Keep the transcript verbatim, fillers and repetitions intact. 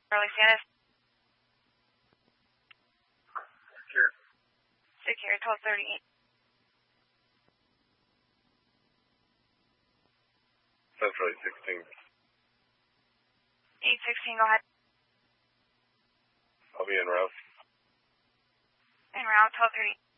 Early Santa. Sure. Secure, twelve thirty. Central eight sixteen. eight sixteen, go ahead. I'll be en route. En route, twelve thirty.